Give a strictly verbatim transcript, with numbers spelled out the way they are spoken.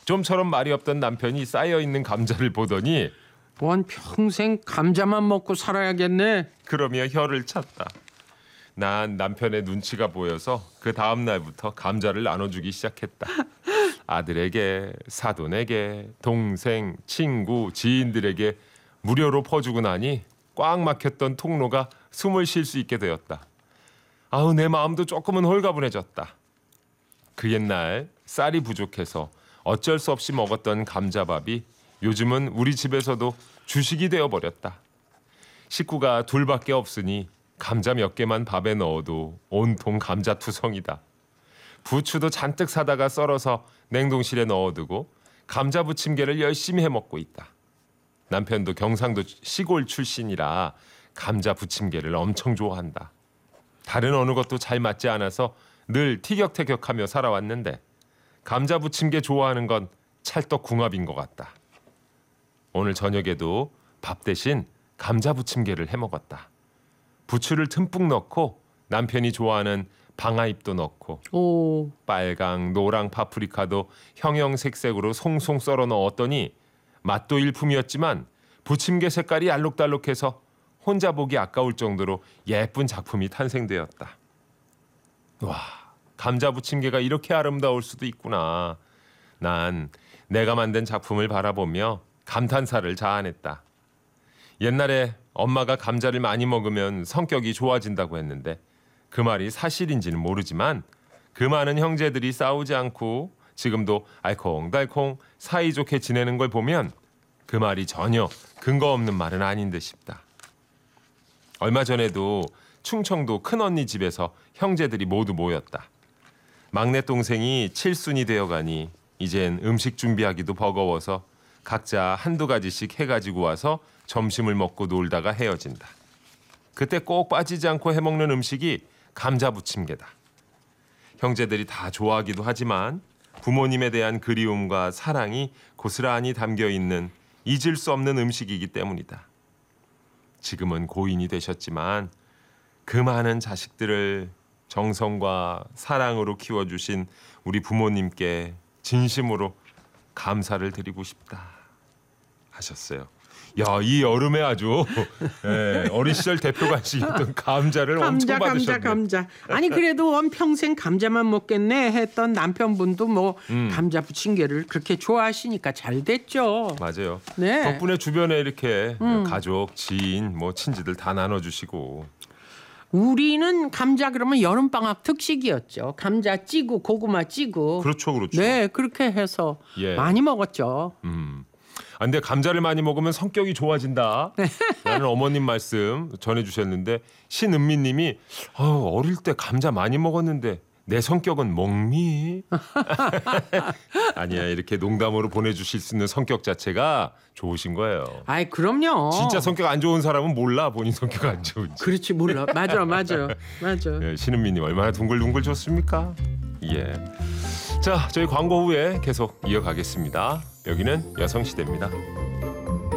좀처럼 말이 없던 남편이 쌓여있는 감자를 보더니 원 평생 감자만 먹고 살아야겠네. 그러며 혀를 찼다. 난 남편의 눈치가 보여서 그 다음 날부터 감자를 나눠주기 시작했다. 아들에게, 사돈에게, 동생, 친구, 지인들에게 무료로 퍼주고 나니 꽉 막혔던 통로가 숨을 쉴 수 있게 되었다. 아우, 내 마음도 조금은 홀가분해졌다. 그 옛날 쌀이 부족해서 어쩔 수 없이 먹었던 감자밥이 요즘은 우리 집에서도 주식이 되어버렸다. 식구가 둘밖에 없으니 감자 몇 개만 밥에 넣어도 온통 감자투성이다. 부추도 잔뜩 사다가 썰어서 냉동실에 넣어두고 감자 부침개를 열심히 해먹고 있다. 남편도 경상도 시골 출신이라 감자 부침개를 엄청 좋아한다. 다른 어느 것도 잘 맞지 않아서 늘 티격태격하며 살아왔는데 감자 부침개 좋아하는 건 찰떡궁합인 것 같다. 오늘 저녁에도 밥 대신 감자 부침개를 해먹었다. 부추를 듬뿍 넣고 남편이 좋아하는 방아잎도 넣고 오. 빨강, 노랑 파프리카도 형형색색으로 송송 썰어 넣었더니 맛도 일품이었지만 부침개 색깔이 알록달록해서 혼자 보기 아까울 정도로 예쁜 작품이 탄생되었다. 와, 감자 부침개가 이렇게 아름다울 수도 있구나. 난 내가 만든 작품을 바라보며 감탄사를 자아냈다. 옛날에 엄마가 감자를 많이 먹으면 성격이 좋아진다고 했는데 그 말이 사실인지는 모르지만 그 많은 형제들이 싸우지 않고 지금도 알콩달콩 사이좋게 지내는 걸 보면 그 말이 전혀 근거 없는 말은 아닌 듯 싶다. 얼마 전에도 충청도 큰언니 집에서 형제들이 모두 모였다. 막내 동생이 칠순이 되어가니 이젠 음식 준비하기도 버거워서 각자 한두 가지씩 해가지고 와서 점심을 먹고 놀다가 헤어진다. 그때 꼭 빠지지 않고 해먹는 음식이 감자 부침개다. 형제들이 다 좋아하기도 하지만 부모님에 대한 그리움과 사랑이 고스란히 담겨있는 잊을 수 없는 음식이기 때문이다. 지금은 고인이 되셨지만 그 많은 자식들을 정성과 사랑으로 키워주신 우리 부모님께 진심으로 감사를 드리고 싶다 하셨어요. 야, 이 여름에 아주 예, 어린 시절 대표 간식이었던 감자를 감자 엄청 감자 받으셨네. 감자. 아니 그래도 원 평생 감자만 먹겠네 했던 남편분도 뭐 음. 감자 부침개를 그렇게 좋아하시니까 잘 됐죠. 맞아요. 네. 덕분에 주변에 이렇게 음. 가족, 지인, 뭐 친지들 다 나눠주시고. 우리는 감자 그러면 여름 방학 특식이었죠. 감자 찌고 고구마 찌고. 그렇죠, 그렇죠. 네, 그렇게 해서 예. 많이 먹었죠. 음. 아, 근데 감자를 많이 먹으면 성격이 좋아진다. 라는 어머님 말씀 전해주셨는데 신은미님이 어, 어릴 때 감자 많이 먹었는데 내 성격은 먹니? 아니야, 이렇게 농담으로 보내주실 수 있는 성격 자체가 좋으신 거예요. 아이 그럼요. 진짜 성격 안 좋은 사람은 몰라 본인 성격 안 좋은지. 그렇지 몰라. 맞아 맞아 맞아. 네, 신은미님 얼마나 둥글둥글 좋습니까? 예. 자, 저희 광고 후에 계속 이어가겠습니다. 여기는 여성시대입니다.